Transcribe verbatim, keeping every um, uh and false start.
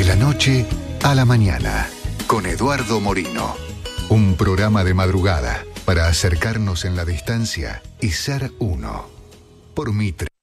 la noche a la mañana, con Eduardo Morino. Un programa de madrugada para acercarnos en la distancia y ser uno. Por Mitre.